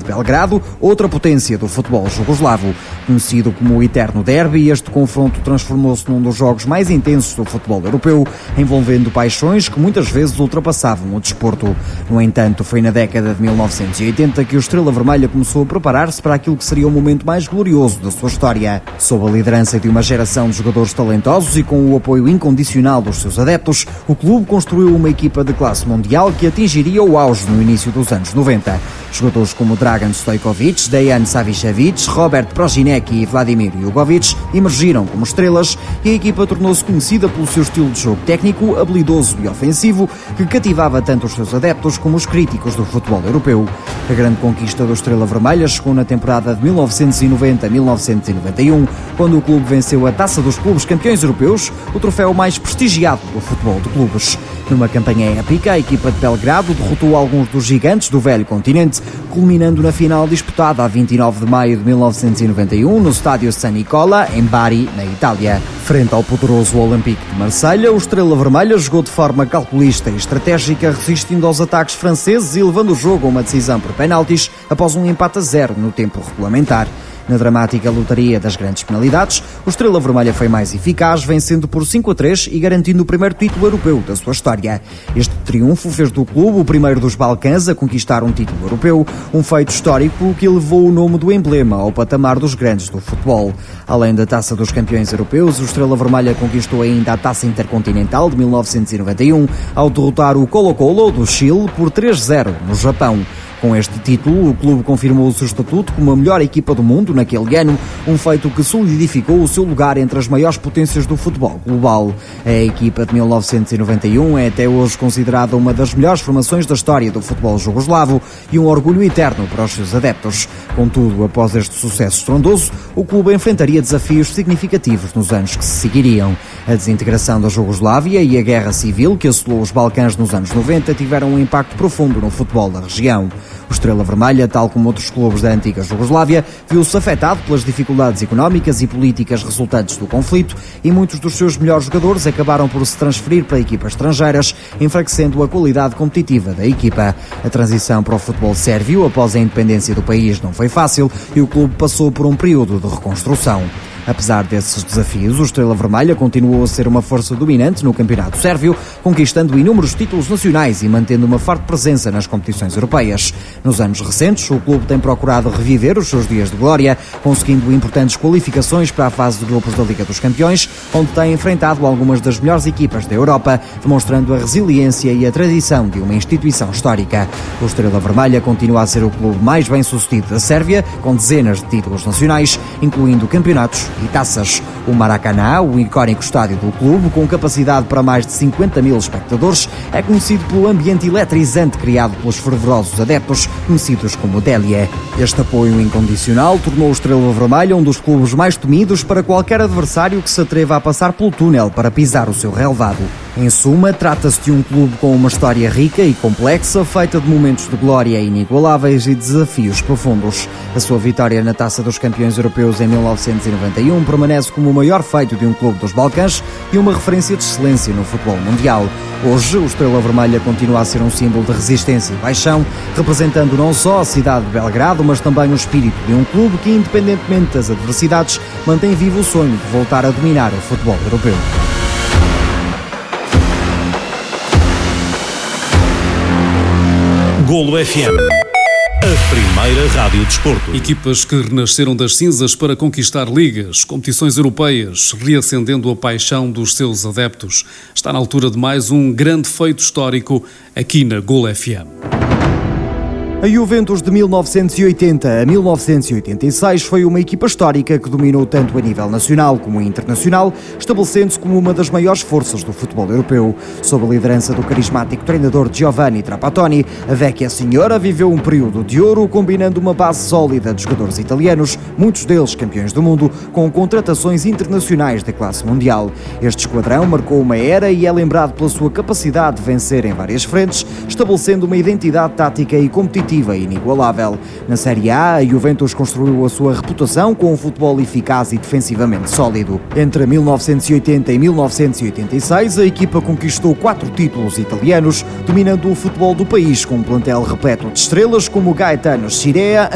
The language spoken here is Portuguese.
Belgrado, outra potência do futebol jugoslavo. Conhecido como o Eterno Derby, este confronto transformou-se num dos jogos mais intensos do futebol europeu, envolvendo paixões que muitas vezes ultrapassavam o desporto. No entanto, foi na década de 1980 que o Estrela Vermelha começou a preparar-se para aquilo que seria o momento mais glorioso da sua história. Sob a liderança de uma geração de jogadores talentosos e com o apoio incondicional dos seus adeptos, o clube construiu uma equipa de classe mundial que atingiria o auge no início dos anos 90. Jogadores como Dragan Stojkovic, Dejan Savicevic, Robert Prosinecki e Vladimir Jugovic emergiram como estrelas e a equipa tornou-se conhecida pelo seu estilo de jogo técnico, habilidoso e ofensivo, que cativava tanto os seus adeptos como os críticos do futebol europeu. A grande conquista do Estrela Vermelha chegou na temporada de 1990-1991, quando o clube venceu a Taça dos Clubes Campeões Europeus, o troféu mais prestigiado do futebol de clubes. Numa campanha épica, a equipa de Belgrado derrotou alguns dos gigantes do velho continente, culminando na final disputada a 29 de maio de 1991 no estádio San Nicola, em Bari, na Itália. Frente ao poderoso Olympique de Marselha, o Estrela Vermelha jogou de forma calculista e estratégica, resistindo aos ataques franceses e levando o jogo a uma decisão por penaltis após um empate a 0 no tempo regulamentar. Na dramática lotaria das grandes penalidades, o Estrela Vermelha foi mais eficaz, vencendo por 5-3 e garantindo o primeiro título europeu da sua história. Este triunfo fez do clube o primeiro dos Balcãs a conquistar um título europeu, um feito histórico que elevou o nome do emblema ao patamar dos grandes do futebol. Além da Taça dos Campeões Europeus, o Estrela Vermelha conquistou ainda a Taça Intercontinental de 1991, ao derrotar o Colo-Colo do Chile por 3-0 no Japão. Com este título, o clube confirmou o seu estatuto como a melhor equipa do mundo naquele ano, um feito que solidificou o seu lugar entre as maiores potências do futebol global. A equipa de 1991 é até hoje considerada uma das melhores formações da história do futebol jugoslavo e um orgulho eterno para os seus adeptos. Contudo, após este sucesso estrondoso, o clube enfrentaria desafios significativos nos anos que se seguiriam. A desintegração da Jugoslávia e a guerra civil que assolou os Balcãs nos anos 90 tiveram um impacto profundo no futebol da região. O Estrela Vermelha, tal como outros clubes da antiga Jugoslávia, viu-se afetado pelas dificuldades económicas e políticas resultantes do conflito e muitos dos seus melhores jogadores acabaram por se transferir para equipas estrangeiras, enfraquecendo a qualidade competitiva da equipa. A transição para o futebol sérvio após a independência do país não foi fácil e o clube passou por um período de reconstrução. Apesar desses desafios, o Estrela Vermelha continuou a ser uma força dominante no campeonato sérvio, conquistando inúmeros títulos nacionais e mantendo uma forte presença nas competições europeias. Nos anos recentes, o clube tem procurado reviver os seus dias de glória, conseguindo importantes qualificações para a fase de grupos da Liga dos Campeões, onde tem enfrentado algumas das melhores equipas da Europa, demonstrando a resiliência e a tradição de uma instituição histórica. O Estrela Vermelha continua a ser o clube mais bem-sucedido da Sérvia, com dezenas de títulos nacionais, incluindo campeonatos e taças. O Maracanã, o icónico estádio do clube, com capacidade para mais de 50 mil espectadores, é conhecido pelo ambiente eletrizante criado pelos fervorosos adeptos, conhecidos como Delie. Este apoio incondicional tornou o Estrela Vermelha um dos clubes mais temidos para qualquer adversário que se atreva a passar pelo túnel para pisar o seu relvado. Em suma, trata-se de um clube com uma história rica e complexa, feita de momentos de glória inigualáveis e desafios profundos. A sua vitória na Taça dos Campeões Europeus em 1991 permanece como o maior feito de um clube dos Balcãs e uma referência de excelência no futebol mundial. Hoje, o Estrela Vermelha continua a ser um símbolo de resistência e paixão, representando não só a cidade de Belgrado, mas também o espírito de um clube que, independentemente das adversidades, mantém vivo o sonho de voltar a dominar o futebol europeu. Golo FM, a primeira rádio desporto. Equipas que renasceram das cinzas para conquistar ligas, competições europeias, reacendendo a paixão dos seus adeptos. Está na altura de mais um grande feito histórico aqui na Golo FM. A Juventus de 1980 a 1986 foi uma equipa histórica que dominou tanto a nível nacional como internacional, estabelecendo-se como uma das maiores forças do futebol europeu. Sob a liderança do carismático treinador Giovanni Trapattoni, a Vecchia Signora viveu um período de ouro, combinando uma base sólida de jogadores italianos, muitos deles campeões do mundo, com contratações internacionais de classe mundial. Este esquadrão marcou uma era e é lembrado pela sua capacidade de vencer em várias frentes, estabelecendo uma identidade tática e competitiva inigualável. Na Série A, a Juventus construiu a sua reputação com um futebol eficaz e defensivamente sólido. Entre 1980 e 1986, a equipa conquistou 4 títulos italianos, dominando o futebol do país com um plantel repleto de estrelas como Gaetano Scirea,